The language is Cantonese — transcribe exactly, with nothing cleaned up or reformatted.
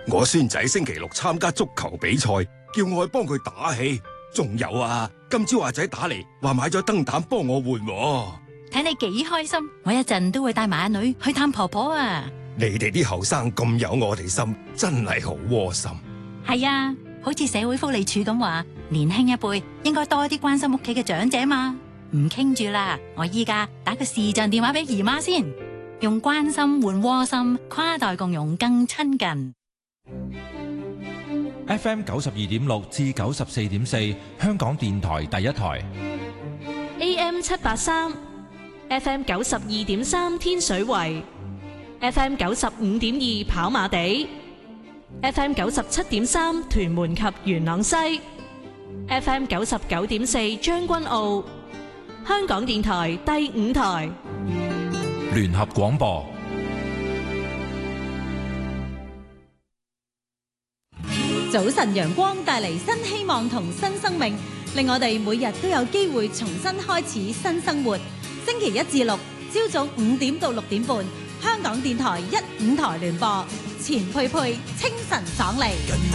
我孫仔星期六參加足球比賽，叫我去幫佢打氣。仲有啊，今朝阿仔打嚟話買咗燈膽幫我換喎。 睇你幾開心，我一陣都會帶埋阿女去探婆婆啊。 你哋啲後生咁有我哋心，真係好窩心。 係啊，好似社會福利署咁話，年輕一輩應該多啲關心屋企嘅長者嘛。唔傾住啦，我依家打個視像電話俾姨媽先，用關心換窩心，跨代共融更親近。 F M 九十二點六至九十四點四，香港電台第一台。 A M 七八三，F M 九十二點三天水圍，F M 九十五點二跑馬地，F M 九十七點三屯門及元朗西，F M 九十九點四將軍澳。香港電台第五台聯合廣播。 早晨陽光帶嚟新希望同新生命，令我哋每日都有機會重新開始新生活。星期一至六朝早五點到六點半，香港電台一五台聯播，錢佩佩清晨爽利。